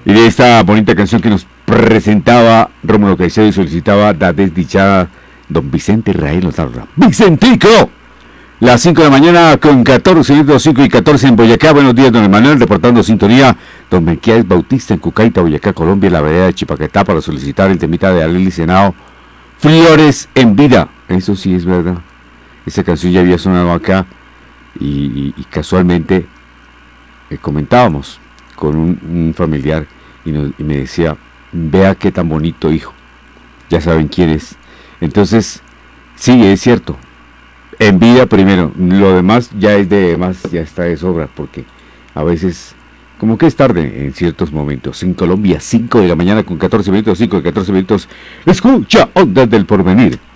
Y de esta bonita canción que nos presentaba Rómulo Caicedo y solicitaba la desdichada don Vicente Rael Otarra. ¡Vicentico! Las 5 de la mañana con 14 minutos, 5 y 14 en Boyacá. Buenos días, don Emanuel, reportando sintonía. Don Melquiades Bautista en Cucaita, Boyacá, Colombia, la vereda de Chipaquetá, para solicitar el temita de Aleli Senao, Flores en Vida. Eso sí es verdad. Esa canción ya había sonado acá y casualmente comentábamos con un familiar y me decía, vea qué tan bonito hijo. Ya saben quién es. Entonces, sí, es cierto. En vida primero, lo demás ya es de más, ya está de sobra, porque a veces, como que es tarde en ciertos momentos. En Colombia, 5 de la mañana con 14 minutos, 5 y 14 minutos, escucha Ondas del Porvenir.